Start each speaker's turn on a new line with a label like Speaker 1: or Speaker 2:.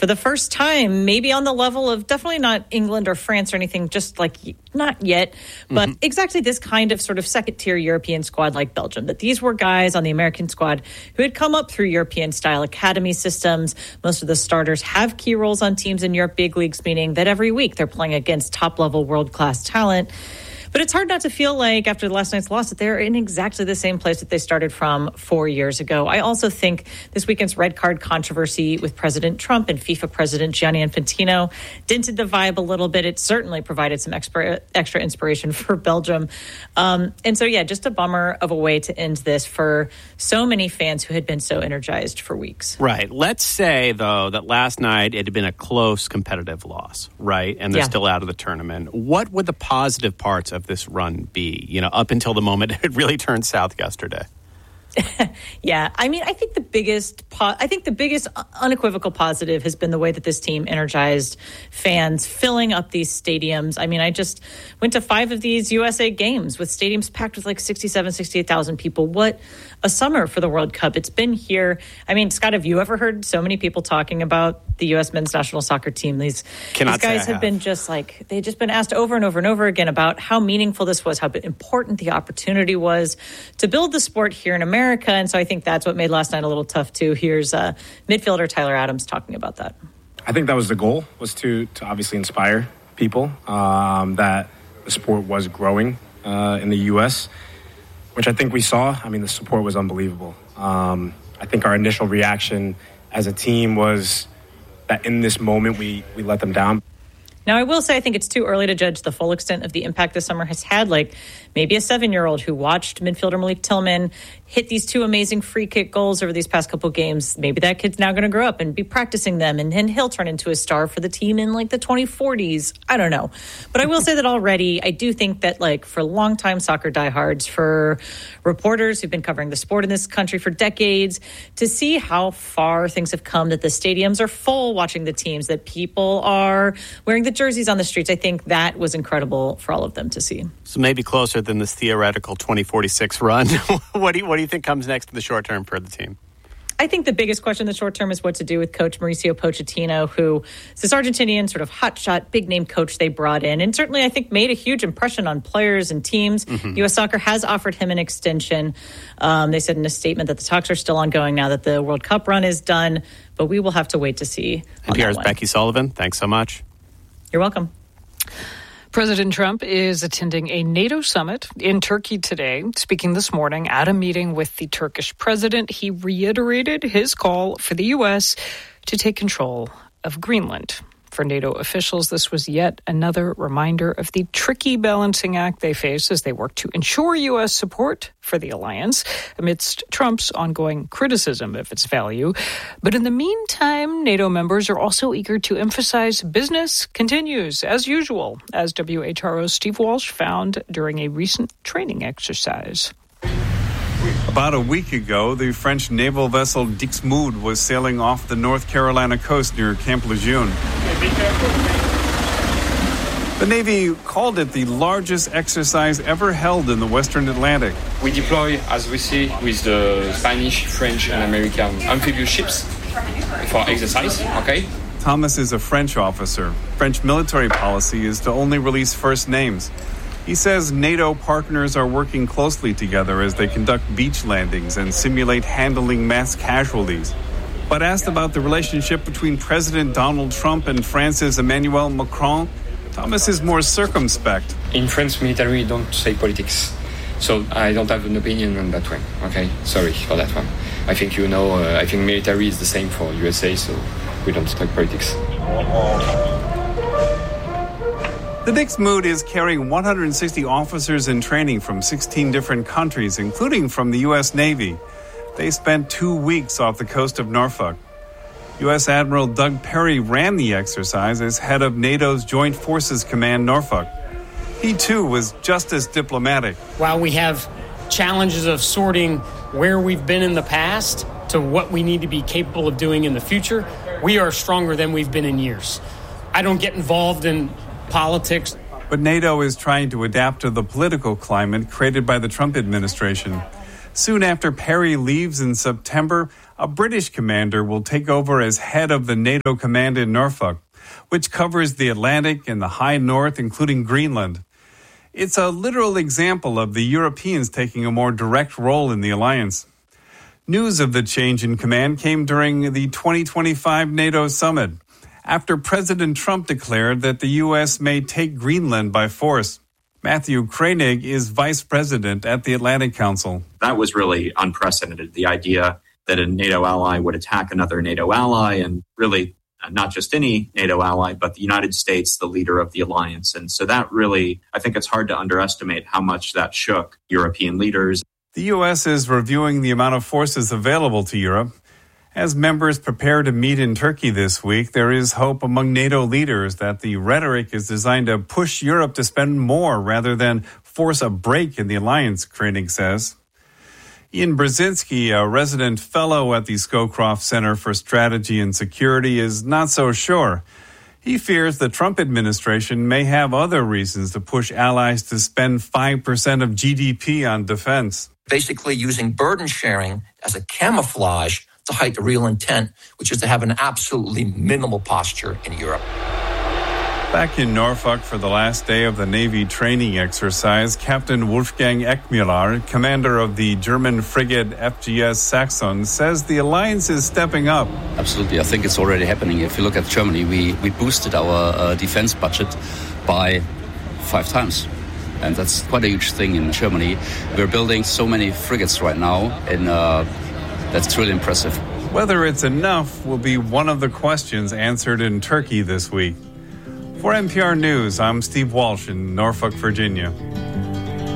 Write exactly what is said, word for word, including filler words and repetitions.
Speaker 1: for the first time, maybe on the level of definitely not England or France or anything, just like not yet, but mm-hmm. exactly this kind of sort of second-tier European squad like Belgium, that these were guys on the American squad who had come up through European-style academy systems. Most of the starters have key roles on teams in Europe big leagues, meaning that every week they're playing against top-level world-class talent. But it's hard not to feel like after last night's loss that they're in exactly the same place that they started from four years ago. I also think this weekend's red card controversy with President Trump and FIFA President Gianni Infantino dented the vibe a little bit. It certainly provided some extra, extra inspiration for Belgium. Um, and so, yeah, just a bummer of a way to end this for so many fans who had been so energized for weeks.
Speaker 2: Right. Let's say, though, that last night it had been a close competitive loss, right? And they're yeah. still out of the tournament. What would the positive parts of this run be, you know, up until the moment it really turned south yesterday?
Speaker 1: Yeah, I mean, I think the biggest, po- I think the biggest unequivocal positive has been the way that this team energized fans, filling up these stadiums. I mean, I just went to five of these U S A games with stadiums packed with like sixty-seven, sixty-eight thousand people. What a summer for the World Cup. It's been here. I mean, Scott, have you ever heard so many people talking about the U S men's national soccer team? These, these guys have, have been just like, they've just been asked over and over and over again about how meaningful this was, how important the opportunity was to build the sport here in America. And so I think that's what made last night a little tough, too. Here's uh, midfielder Tyler Adams talking about that.
Speaker 3: I think that was the goal, was to, to obviously inspire people um, that the sport was growing uh, in the U S, which I think we saw. I mean, the support was unbelievable. Um, I think our initial reaction as a team was that in this moment we, we let them down.
Speaker 1: Now, I will say I think it's too early to judge the full extent of the impact this summer has had. Like maybe a seven-year-old who watched midfielder Malik Tillman hit these two amazing free kick goals over these past couple games. Maybe that kid's now going to grow up and be practicing them, and, and he'll turn into a star for the team in like the twenty forties. I don't know. But I will say that already, I do think that like for longtime soccer diehards, for reporters who've been covering the sport in this country for decades, to see how far things have come, that the stadiums are full watching the teams, that people are wearing the jerseys on the streets, I think that was incredible for all of them to see.
Speaker 2: So maybe closer than this theoretical twenty forty-six run. what do you, what do you think comes next in the short term for the team?
Speaker 1: I think the biggest question in the short term is what to do with coach Mauricio Pochettino, who is this Argentinian sort of hotshot, big-name coach they brought in, and certainly I think made a huge impression on players and teams. Mm-hmm. U S Soccer has offered him an extension. Um, they said in a statement that the talks are still ongoing now that the World Cup run is done, but we will have to wait to see.
Speaker 2: N P R's Becky Sullivan, thanks so much.
Speaker 1: You're welcome.
Speaker 4: President Trump is attending a NATO summit in Turkey today. Speaking this morning at a meeting with the Turkish president, he reiterated his call for the U S to take control of Greenland. For NATO officials, this was yet another reminder of the tricky balancing act they face as they work to ensure U S support for the alliance amidst Trump's ongoing criticism of its value. But in the meantime, NATO members are also eager to emphasize business continues as usual, as W H R O's Steve Walsh found during a recent training exercise.
Speaker 5: About a week ago, the French naval vessel Dixmude was sailing off the North Carolina coast near Camp Lejeune. The Navy called it the largest exercise ever held in the Western Atlantic.
Speaker 6: We deploy, as we see, with the Spanish, French, and American amphibious ships for exercise, okay?
Speaker 5: Thomas is a French officer. French military policy is to only release first names. He says NATO partners are working closely together as they conduct beach landings and simulate handling mass casualties. But asked about the relationship between President Donald Trump and France's Emmanuel Macron, Thomas is more circumspect.
Speaker 6: In France, military don't say politics, so I don't have an opinion on that one. Okay, sorry for that one. I think you know, uh, I think military is the same for U S A, so we don't talk politics.
Speaker 5: The Dixmude is carrying one hundred sixty officers in training from sixteen different countries, including from the U S Navy. They spent two weeks off the coast of Norfolk. U S Admiral Doug Perry ran the exercise as head of NATO's Joint Forces Command Norfolk. He, too, was just as diplomatic.
Speaker 7: While we have challenges of sorting where we've been in the past to what we need to be capable of doing in the future, we are stronger than we've been in years. I don't get involved in politics.
Speaker 5: But NATO is trying to adapt to the political climate created by the Trump administration. Soon after Perry leaves in September, a A British commander will take over as head of the NATO command in Norfolk, which covers the Atlantic and the high north, including Greenland. It's a literal example of the Europeans taking a more direct role in the alliance. News of the change in command came during the twenty twenty-five NATO summit, after President Trump declared that the U S may take Greenland by force. Matthew Koenig is vice president at the Atlantic Council.
Speaker 8: That was really unprecedented, the idea that a NATO ally would attack another NATO ally, and really not just any NATO ally, but the United States, the leader of the alliance. And so that really, I think it's hard to underestimate how much that shook European leaders.
Speaker 5: The U S is reviewing the amount of forces available to Europe. As members prepare to meet in Turkey this week, there is hope among NATO leaders that the rhetoric is designed to push Europe to spend more rather than force a break in the alliance, Koenig says. Ian Brzezinski, a resident fellow at the Scowcroft Center for Strategy and Security, is not so sure. He fears the Trump administration may have other reasons to push allies to spend five percent of G D P on defense.
Speaker 9: Basically using burden sharing as a camouflage to hide the real intent, which is to have an absolutely minimal posture in Europe.
Speaker 5: Back in Norfolk for the last day of the Navy training exercise, Captain Wolfgang Eckmüller, commander of the German frigate F G S Saxon, says the alliance is stepping up.
Speaker 10: Absolutely. I think it's already happening. If you look at Germany, we, we boosted our uh, defense budget by five times. And that's quite a huge thing in Germany. We're building so many frigates right now, and uh, that's really impressive.
Speaker 5: Whether it's enough will be one of the questions answered in Turkey this week. For N P R News, I'm Steve Walsh in Norfolk, Virginia.